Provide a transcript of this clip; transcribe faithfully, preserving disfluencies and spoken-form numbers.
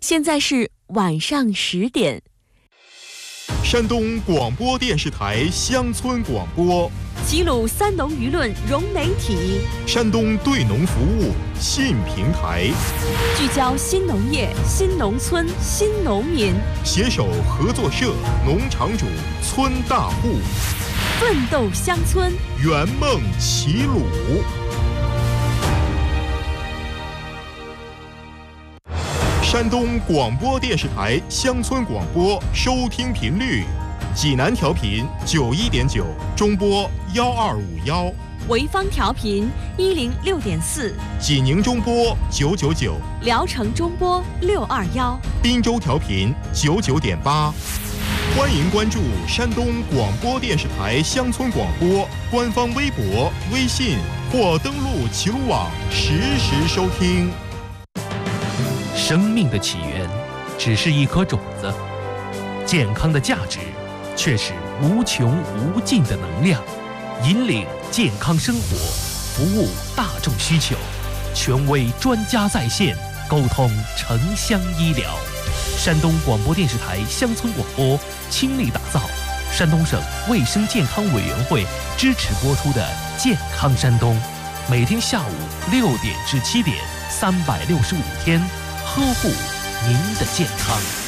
现在是晚上十点。 山东广播电视台乡村广播， 齐鲁三农舆论融媒体， 山东对农服务新平台， 聚焦新农业、新农村、新农民， 携手合作社、农场主、村大户， 奋斗乡村， 圆梦齐鲁。山东广播电视台乡村广播收听频率：济南调频九一点九，中波幺二五幺； 潍坊调频一零六点四， 济宁中波九九九， 聊城中波六二幺， 滨州调频九九点八。欢迎关注山东广播电视台乡村广播官方微博、微信，或登录齐鲁网实时收听。 生命的起源只是一颗种子，健康的价值却是无穷无尽的能量。引领健康生活，服务大众需求，权威专家在线，沟通城乡医疗。山东广播电视台乡村广播倾力打造山东省卫生健康委员会支持播出的《健康山东》，每天下午六点至七点，三百六十五天。呵护您的健康。